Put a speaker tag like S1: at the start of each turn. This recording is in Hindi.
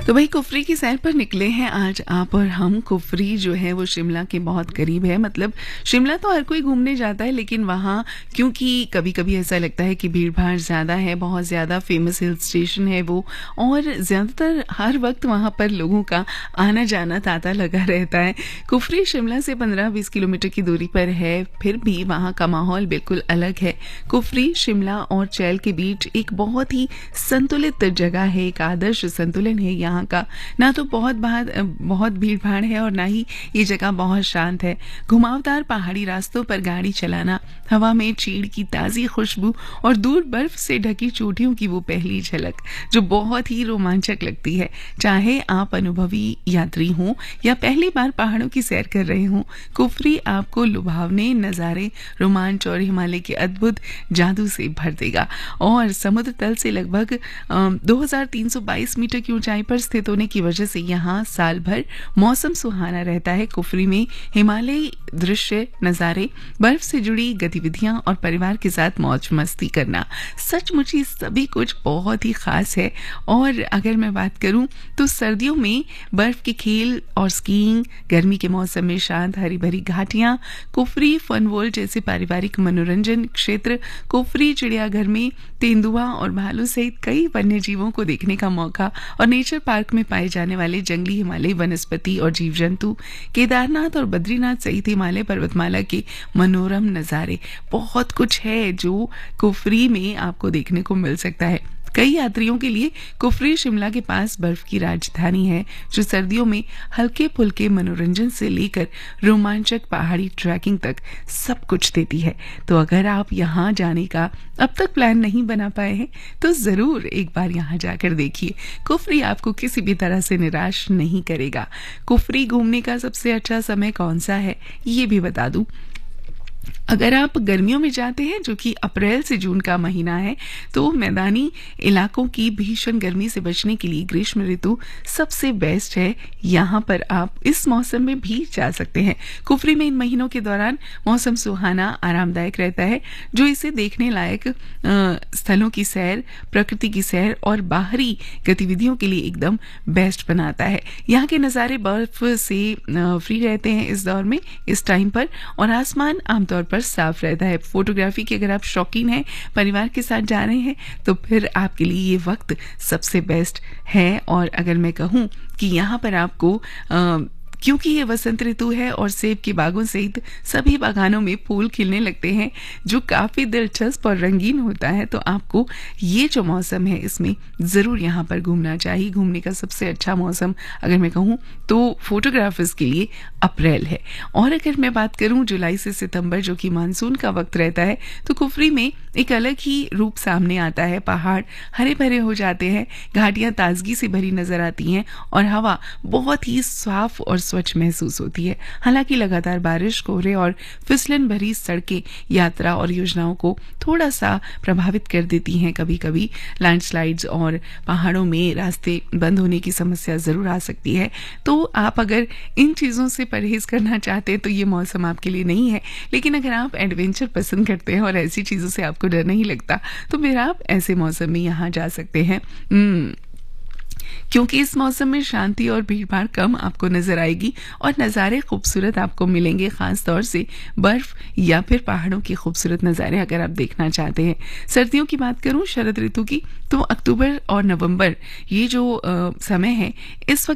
S1: तो भाई कुफरी की सैर पर निकले हैं आज आप और हम। कुफरी जो है वो शिमला के बहुत करीब है। मतलब शिमला तो हर कोई घूमने जाता है, लेकिन वहाँ क्योंकि कभी कभी ऐसा लगता है कि भीड़ भाड़ ज़्यादा है, बहुत ज़्यादा फेमस हिल स्टेशन है वो, और ज़्यादातर हर वक्त वहाँ पर लोगों का आना जाना तांता लगा रहता है। कुफरी शिमला से 15-20 किलोमीटर की दूरी पर है, फिर भी वहाँ का माहौल बिल्कुल अलग है। कुफरी शिमला और चैल के बीच एक बहुत ही संतुलित जगह है, एक आदर्श संतुलन है यहाँ का। ना तो बहुत भीड़ भाड़ है और ना ही ये जगह बहुत शांत है। घुमावदार पहाड़ी रास्तों पर गाड़ी चलाना, हवा में चीड़ की ताज़ी खुशबू और दूर बर्फ से ढकी चोटियों की वो पहली झलक जो बहुत ही रोमांचक लगती है। चाहे आप अनुभवी यात्री हों या पहली बार पहाड़ों की सैर कर रहे हों, कुफरी आपको लुभावने नज़ारे, रोमांच और हिमालय के अद्भुत जादू से भर देगा। और समुद्र तल से लगभग 2322 मीटर की ऊंचाई पर स्थित होने की वजह से यहाँ साल भर मौसम सुहाना रहता है। कुफरी में हिमालयी दृश्य, नज़ारे, बर्फ से जुड़ी गतिविधियां और परिवार के साथ मौज मस्ती करना, सचमुच ही सभी कुछ बहुत ही खास है। और अगर मैं बात करूं तो सर्दियों में बर्फ के खेल और स्कीइंग, गर्मी के मौसम में शांत हरी भरी घाटियां, कुफरी फन वर्ल्ड जैसे पारिवारिक मनोरंजन क्षेत्र, कुफरी चिड़ियाघर में तेंदुआ और भालू सहित कई वन्य जीवों को देखने का मौका, और नेचर पार्क में पाए जाने वाले जंगली हिमालयी वनस्पति और जीव जंतु, केदारनाथ और बद्रीनाथ सहित हिमालय पर्वतमाला के मनोरम नज़ारे, बहुत कुछ है जो कुफरी में आपको देखने को मिल सकता है। कई यात्रियों के लिए कुफरी शिमला के पास बर्फ की राजधानी है, जो सर्दियों में हल्के फुल्के मनोरंजन से लेकर रोमांचक पहाड़ी ट्रैकिंग तक सब कुछ देती है। तो अगर आप यहाँ जाने का अब तक प्लान नहीं बना पाए हैं तो जरूर एक बार यहाँ जाकर देखिए। कुफरी आपको किसी भी तरह से निराश नहीं करेगा। कुफरी घूमने का सबसे अच्छा समय कौन सा है ये भी बता दूं। अगर आप गर्मियों में जाते हैं, जो कि अप्रैल से जून का महीना है, तो मैदानी इलाकों की भीषण गर्मी से बचने के लिए ग्रीष्म ऋतु सबसे बेस्ट है। यहाँ पर आप इस मौसम में भी जा सकते हैं। कुफरी में इन महीनों के दौरान मौसम सुहाना, आरामदायक रहता है, जो इसे देखने लायक स्थलों की सैर, प्रकृति की सैर और बाहरी गतिविधियों के लिए एकदम बेस्ट बनाता है। यहाँ के नज़ारे बर्फ से फ्री रहते हैं इस दौर में, इस टाइम पर, और आसमान आमतौर पर साफ रहता है। फोटोग्राफी के अगर आप शौकीन हैं, परिवार के साथ जा रहे हैं, तो फिर आपके लिए ये वक्त सबसे बेस्ट है। और अगर मैं कहूँ कि यहाँ पर आपको क्योंकि ये वसंत ऋतु है और सेब के बागों सहित सभी बागानों में फूल खिलने लगते हैं, जो काफी दिलचस्प और रंगीन होता है, तो आपको ये जो मौसम है इसमें जरूर यहाँ पर घूमना चाहिए। घूमने का सबसे अच्छा मौसम अगर मैं कहूँ तो फोटोग्राफर्स के लिए अप्रैल है। और अगर मैं बात करूँ जुलाई से सितंबर, जो कि मानसून का वक्त रहता है, तो कुफरी में एक अलग ही रूप सामने आता है। पहाड़ हरे भरे हो जाते हैं, घाटियां ताजगी से भरी नजर आती हैं और हवा बहुत ही साफ और स्वच्छ महसूस होती है। हालांकि लगातार बारिश, कोहरे और फिसलन भरी सड़कें यात्रा और योजनाओं को थोड़ा सा प्रभावित कर देती हैं। कभी कभी लैंडस्लाइड्स और पहाड़ों में रास्ते बंद होने की समस्या जरूर आ सकती है। तो आप अगर इन चीज़ों से परहेज करना चाहते हैं तो ये मौसम आपके लिए नहीं है। लेकिन अगर आप एडवेंचर पसंद करते हैं और ऐसी चीज़ों से आपको डर नहीं लगता, तो फिर आप ऐसे मौसम में यहाँ जा सकते हैं। क्योंकि इस मौसम में शांति और भीड़ भाड़ कम आपको नजर आएगी और नज़ारे खूबसूरत आपको मिलेंगे, खास तौर से बर्फ या फिर पहाड़ों के खूबसूरत नज़ारे अगर आप देखना चाहते हैं। सर्दियों की बात करूं, शरद ऋतु की, तो अक्टूबर और नवंबर ये जो समय है, इस वक्त